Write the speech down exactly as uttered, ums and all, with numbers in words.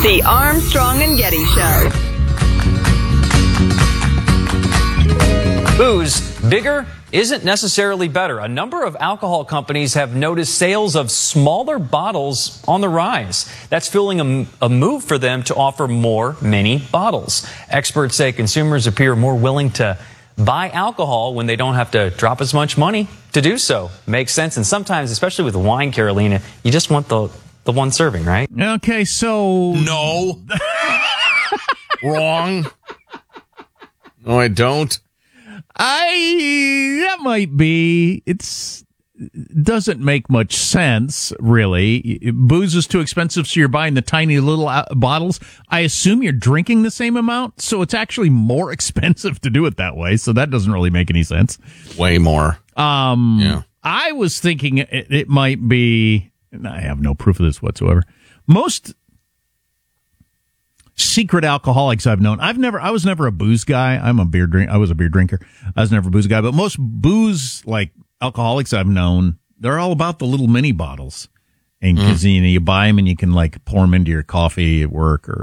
The Armstrong and Getty Show. Booze, bigger isn't necessarily better. A number of alcohol companies have noticed sales of smaller bottles on the rise. That's fueling a, a move for them to offer more mini bottles. Experts say consumers appear more willing to buy alcohol when they don't have to drop as much money to do so. Makes sense. And sometimes, especially with wine, Carolina, you just want the, the one serving, right? Okay, so... No. Wrong. No, I don't. I that might be it's doesn't make much sense really. Booze is too expensive, so you're buying the tiny little bottles. I assume you're drinking the same amount, so it's actually more expensive to do it that way. So that doesn't really make any sense. Way more. Um, yeah. I was thinking it, it might be. And I have no proof of this whatsoever. Most secret alcoholics I've known. I've never, I was never a booze guy. I'm a beer drink. I was a beer drinker. I was never a booze guy, but most booze, like alcoholics I've known, they're all about the little mini bottles. And cause, mm. you know, you buy them and you can like pour them into your coffee at work or